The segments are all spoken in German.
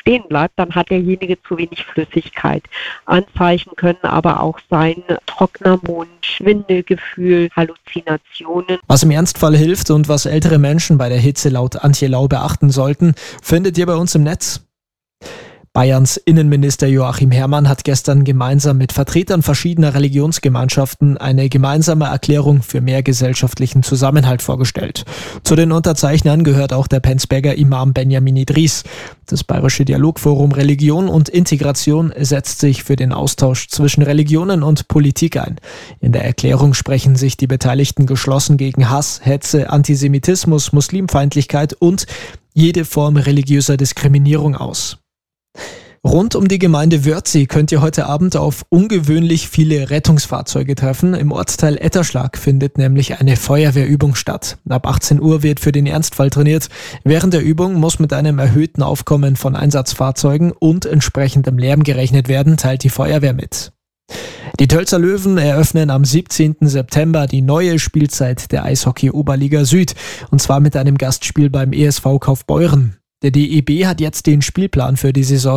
stehen bleibt, dann hat derjenige zu wenig Flüssigkeit. Anzeichen können aber auch sein trockener Mund, Schwindelgefühl, Halluzinationen. Was im Ernstfall hilft und was ältere Menschen bei der Hitze laut Antje Lau beachten sollten, findet ihr bei uns im Netz. Bayerns Innenminister Joachim Herrmann hat gestern gemeinsam mit Vertretern verschiedener Religionsgemeinschaften eine gemeinsame Erklärung für mehr gesellschaftlichen Zusammenhalt vorgestellt. Zu den Unterzeichnern gehört auch der Penzberger Imam Benjamin Idris. Das Bayerische Dialogforum Religion und Integration setzt sich für den Austausch zwischen Religionen und Politik ein. In der Erklärung sprechen sich die Beteiligten geschlossen gegen Hass, Hetze, Antisemitismus, Muslimfeindlichkeit und jede Form religiöser Diskriminierung aus. Rund um die Gemeinde Wörthsee könnt ihr heute Abend auf ungewöhnlich viele Rettungsfahrzeuge treffen. Im Ortsteil Etterschlag findet nämlich eine Feuerwehrübung statt. Ab 18 Uhr wird für den Ernstfall trainiert. Während der Übung muss mit einem erhöhten Aufkommen von Einsatzfahrzeugen und entsprechendem Lärm gerechnet werden, teilt die Feuerwehr mit. Die Tölzer Löwen eröffnen am 17. September die neue Spielzeit der Eishockey-Oberliga Süd, und zwar mit einem Gastspiel beim ESV Kaufbeuren. Der DEB hat jetzt den Spielplan für die Saison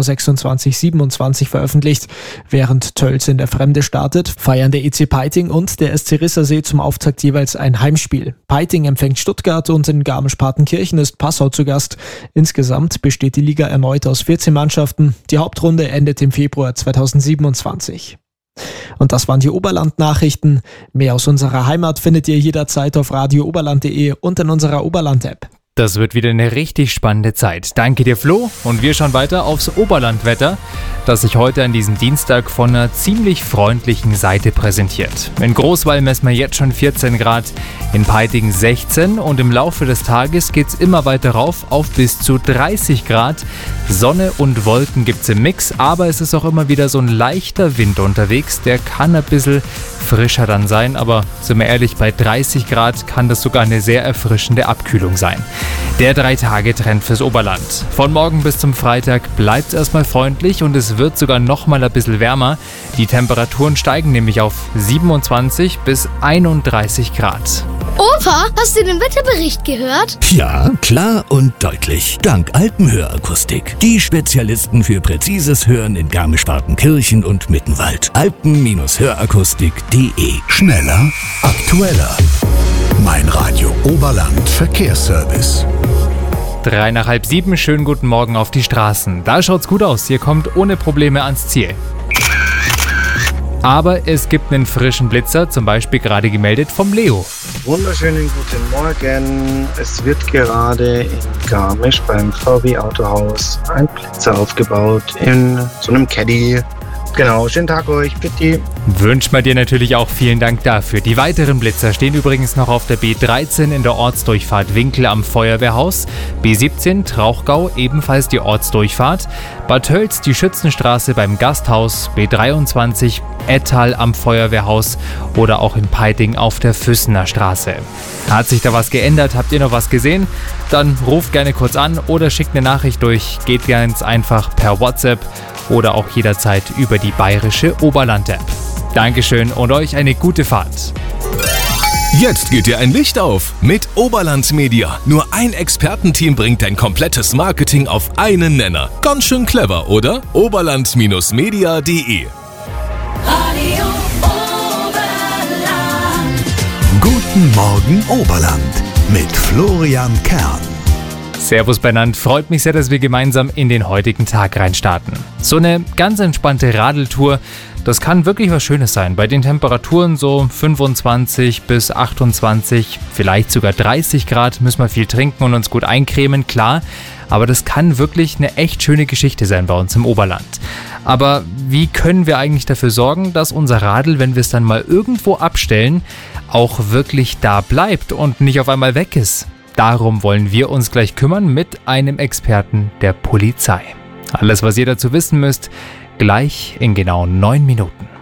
26/27 veröffentlicht. Während Tölz in der Fremde startet, feiern der EC Peiting und der SC Rissersee zum Auftakt jeweils ein Heimspiel. Peiting empfängt Stuttgart und in Garmisch-Partenkirchen ist Passau zu Gast. Insgesamt besteht die Liga erneut aus 14 Mannschaften. Die Hauptrunde endet im Februar 2027. Und das waren die Oberland-Nachrichten. Mehr aus unserer Heimat findet ihr jederzeit auf radiooberland.de und in unserer Oberland-App. Das wird wieder eine richtig spannende Zeit. Danke dir, Flo. Und wir schauen weiter aufs Oberlandwetter, das sich heute an diesem Dienstag von einer ziemlich freundlichen Seite präsentiert. In Großwall messen wir jetzt schon 14 Grad, in Peiting 16 und im Laufe des Tages geht es immer weiter rauf auf bis zu 30 Grad. Sonne und Wolken gibt es im Mix, aber es ist auch immer wieder so ein leichter Wind unterwegs. Der kann ein bisschen frischer dann sein, aber sind wir ehrlich, bei 30 Grad kann das sogar eine sehr erfrischende Abkühlung sein. Der 3-Tage-Trend fürs Oberland. Von morgen bis zum Freitag bleibt es erstmal freundlich und es wird sogar noch mal ein bisschen wärmer. Die Temperaturen steigen nämlich auf 27 bis 31 Grad. Opa, hast du den Wetterbericht gehört? Ja, klar und deutlich. Dank Alpenhörakustik. Die Spezialisten für präzises Hören in Garmisch-Partenkirchen und Mittenwald. Alpen-Hörakustik.de. Schneller, aktueller. Mein Radio Oberland Verkehrsservice. 6:03, schönen guten Morgen auf die Straßen. Da schaut's gut aus, ihr kommt ohne Probleme ans Ziel. Aber es gibt einen frischen Blitzer, zum Beispiel gerade gemeldet vom Leo. Wunderschönen guten Morgen. Es wird gerade in Garmisch beim VW Autohaus ein Blitzer aufgebaut in so einem Caddy. Genau, schönen Tag euch, bitte. Wünscht man dir natürlich auch, vielen Dank dafür. Die weiteren Blitzer stehen übrigens noch auf der B13 in der Ortsdurchfahrt Winkel am Feuerwehrhaus, B17 Trauchgau, ebenfalls die Ortsdurchfahrt, Bad Tölz die Schützenstraße beim Gasthaus, B23 Ettal am Feuerwehrhaus oder auch in Peiting auf der Füssener Straße. Hat sich da was geändert? Habt ihr noch was gesehen? Dann ruft gerne kurz an oder schickt eine Nachricht durch. Geht ganz einfach per WhatsApp oder auch jederzeit über die bayerische Oberland-App. Dankeschön und euch eine gute Fahrt. Jetzt geht dir ein Licht auf mit Oberland Media. Nur ein Expertenteam bringt dein komplettes Marketing auf einen Nenner. Ganz schön clever, oder? Oberland-media.de. Radio Oberland. Guten Morgen Oberland mit Florian Kern. Servus beieinander, freut mich sehr, dass wir gemeinsam in den heutigen Tag reinstarten. So eine ganz entspannte Radeltour, das kann wirklich was Schönes sein. Bei den Temperaturen so 25 bis 28, vielleicht sogar 30 Grad, müssen wir viel trinken und uns gut eincremen, klar. Aber das kann wirklich eine echt schöne Geschichte sein bei uns im Oberland. Aber wie können wir eigentlich dafür sorgen, dass unser Radl, wenn wir es dann mal irgendwo abstellen, auch wirklich da bleibt und nicht auf einmal weg ist? Darum wollen wir uns gleich kümmern mit einem Experten der Polizei. Alles, was ihr dazu wissen müsst, gleich in genau 9 Minuten.